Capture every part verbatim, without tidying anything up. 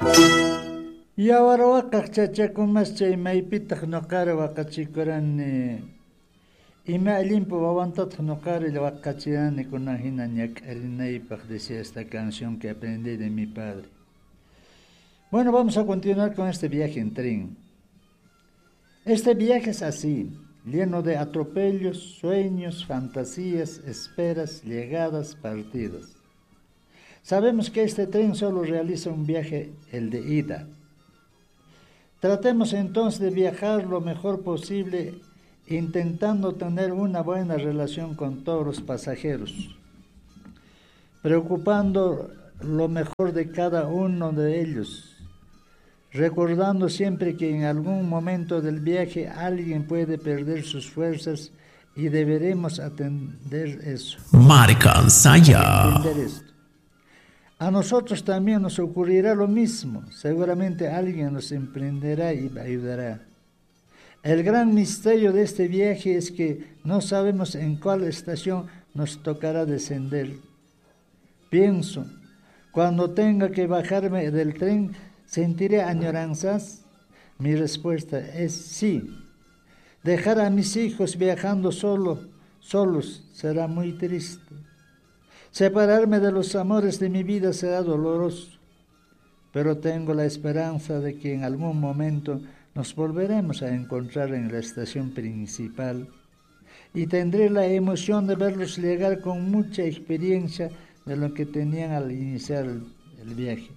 Y ahora waqaq chachakumas chay maypitaq nuqara waqachikurani ima allinpu wawantataq nuqari waqachirani kunan hina ñak'arinaypaq, decía esta canción que aprendí de mi padre. Bueno, vamos a continuar con este viaje en tren. Este viaje es así, lleno de atropellos, sueños, fantasías, esperas, llegadas, partidas. Sabemos que este tren solo realiza un viaje, el de ida. Tratemos entonces de viajar lo mejor posible, intentando tener una buena relación con todos los pasajeros, preocupando lo mejor de cada uno de ellos, recordando siempre que en algún momento del viaje alguien puede perder sus fuerzas y deberemos atender eso. Marca Saya. Entender esto. A nosotros también nos ocurrirá lo mismo. Seguramente alguien nos emprenderá y ayudará. El gran misterio de este viaje es que no sabemos en cuál estación nos tocará descender. Pienso, cuando tenga que bajarme del tren, ¿sentiré añoranzas? Mi respuesta es sí. Dejar a mis hijos viajando solo, solos será muy triste. Separarme de los amores de mi vida será doloroso, pero tengo la esperanza de que en algún momento nos volveremos a encontrar en la estación principal y tendré la emoción de verlos llegar con mucha experiencia de lo que tenían al iniciar el, el viaje.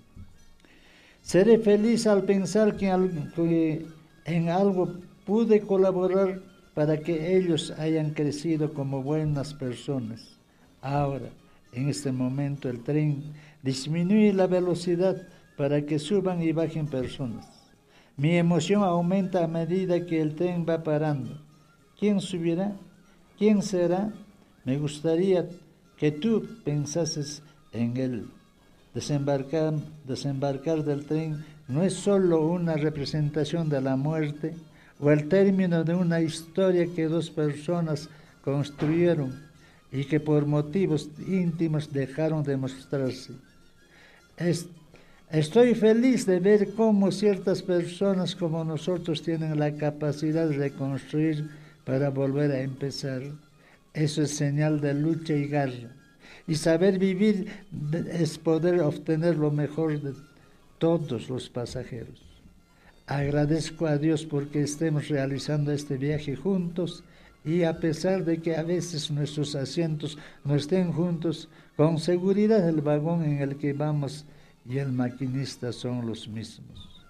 Seré feliz al pensar que, al, que en algo pude colaborar para que ellos hayan crecido como buenas personas. Ahora, en este momento el tren disminuye la velocidad para que suban y bajen personas. Mi emoción aumenta a medida que el tren va parando. ¿Quién subirá? ¿Quién será? Me gustaría que tú pensases en él. Desembarcar, desembarcar del tren no es solo una representación de la muerte o el término de una historia que dos personas construyeron y que por motivos íntimos dejaron de mostrarse. Es, estoy feliz de ver cómo ciertas personas como nosotros tienen la capacidad de reconstruir para volver a empezar. Eso es señal de lucha y garra. Y saber vivir es poder obtener lo mejor de todos los pasajeros. Agradezco a Dios porque estemos realizando este viaje juntos y a pesar de que a veces nuestros asientos no estén juntos, con seguridad el vagón en el que vamos y el maquinista son los mismos.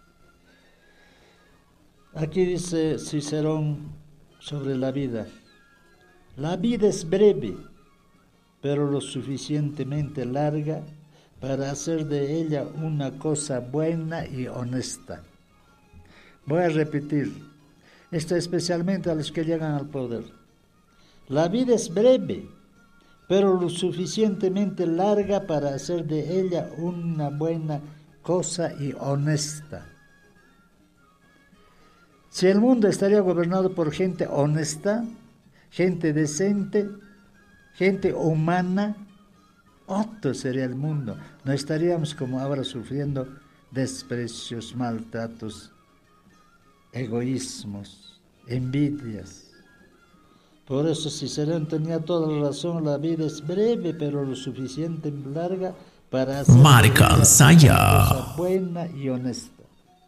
Aquí dice Cicerón sobre la vida. La vida es breve, pero lo suficientemente larga para hacer de ella una cosa buena y honesta. Voy a repetir. Esto especialmente a los que llegan al poder. La vida es breve, pero lo suficientemente larga para hacer de ella una buena cosa y honesta. Si el mundo estaría gobernado por gente honesta, gente decente, gente humana, otro sería el mundo. No estaríamos como ahora sufriendo desprecios, maltratos, egoísmos, envidias. Por eso Cicerón tenía toda la razón, la vida es breve, pero lo suficiente larga para hacer Marca una Saya. cosa buena y honesta.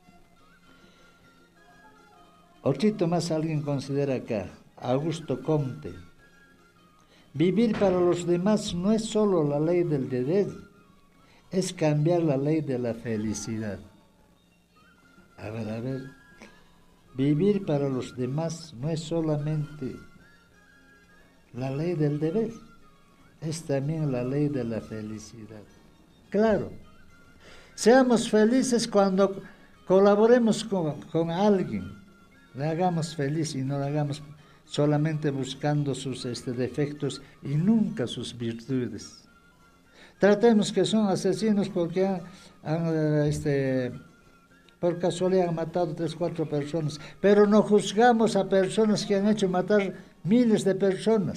Otro más alguien considera acá, Augusto Comte. Vivir para los demás no es solo la ley del deber, es cambiar la ley de la felicidad. A ver, a ver. Vivir para los demás no es solamente la ley del deber, es también la ley de la felicidad. Claro, seamos felices cuando colaboremos con, con alguien, le hagamos feliz y no le hagamos solamente buscando sus este, defectos y nunca sus virtudes. Tratemos que son asesinos porque han, han este, por casualidad han matado tres, cuatro personas, pero no juzgamos a personas que han hecho matar miles de personas.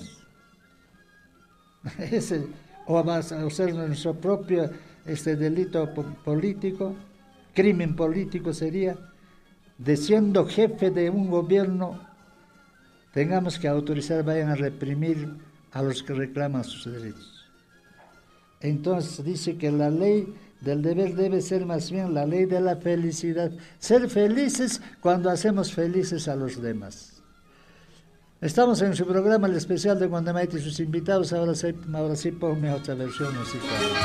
Ese, o va a ser nuestro propio este delito po político, crimen político sería de siendo jefe de un gobierno tengamos que autorizar, vayan a reprimir a los que reclaman sus derechos. Entonces dice que la ley del deber debe ser más bien la ley de la felicidad. Ser felices cuando hacemos felices a los demás. Estamos en su programa el especial de Guandamaita y sus invitados. Ahora sí, ahora sí ponme otra versión musical.